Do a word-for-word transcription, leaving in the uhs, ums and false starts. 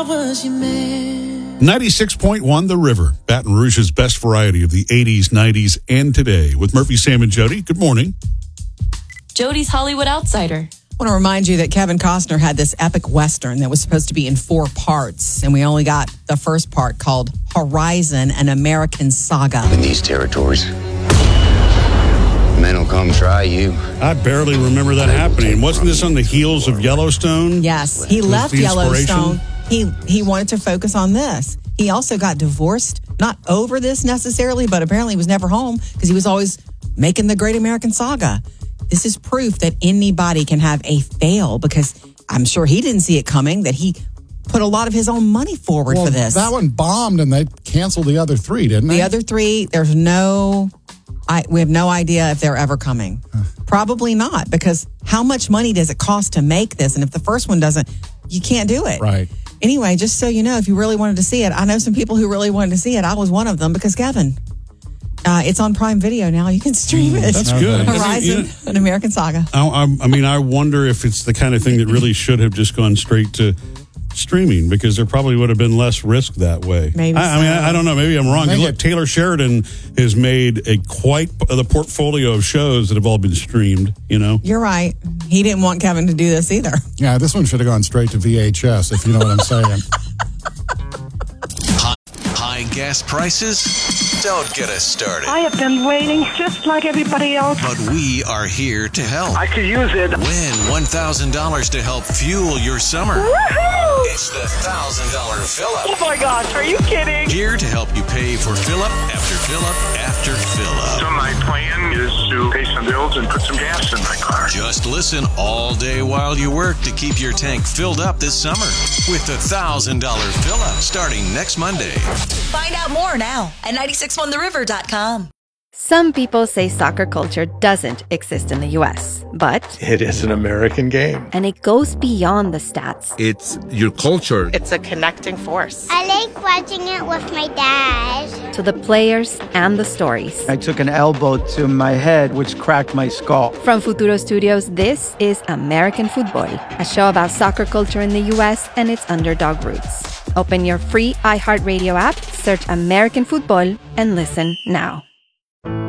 was your man. ninety-six point one The River, Baton Rouge's best variety of the eighties, nineties, and today. With Murphy, Sam, and Jody. Good morning. Jody's Hollywood Outsider. I want to remind you that Kevin Costner had this epic Western that was supposed to be in four parts, and we only got the first part called Horizon, an American Saga. In these territories, men will come try you. I barely remember that happening. Wasn't this on the heels of Yellowstone? Yes, he Was left the Yellowstone. He he wanted to focus on this. He also got divorced, not over this necessarily, but apparently he was never home because he was always making the Great American Saga. This is proof that anybody can have a fail, because I'm sure he didn't see it coming, that he put a lot of his own money forward well, for this. That one bombed, and they canceled the other three, didn't they? The other three, there's no, I, we have no idea if they're ever coming. Huh. Probably not, because how much money does it cost to make this? And if the first one doesn't, you can't do it. Right. Anyway, just so you know, if you really wanted to see it, I know some people who really wanted to see it. I was one of them, because Kevin. Uh, it's on Prime Video now. You can stream it. That's good. Horizon, You know, an American Saga. I, I, I mean, I wonder if it's the kind of thing that really should have just gone straight to streaming, because there probably would have been less risk that way. Maybe I, I mean, I, I don't know. Maybe I'm wrong. Look, Taylor Sheridan has made a quite the portfolio of shows that have all been streamed, you know? You're right. He didn't want Kevin to do this either. Yeah, this one should have gone straight to V H S, if you know what I'm saying. High gas prices? Don't get us started. I have been waiting just like everybody else. But we are here to help. I could use it. Win one thousand dollars to help fuel your summer. Woohoo! It's the one thousand dollars fill-up. Oh my gosh, are you kidding? Here to help you pay for fill-up after fill-up after fill-up. So my plan is to pay some bills and put some gas in my car. Just listen all day while you work to keep your tank filled up this summer with the one thousand dollars fill-up starting next Monday. Find out more now at nine six one the river dot com. Some people say soccer culture doesn't exist in the U S, but it is an American game. And it goes beyond the stats. It's your culture. It's a connecting force. I like watching it with my dad. To the players and the stories. I took an elbow to my head, which cracked my skull. From Futuro Studios, this is American Football, a show about soccer culture in the U S and its underdog roots. Open your free iHeartRadio app, search American Football, and listen now.